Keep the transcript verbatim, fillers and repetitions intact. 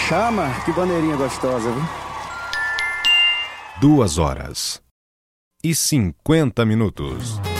Chama, que bandeirinha gostosa, viu? Duas horas e cinquenta minutos.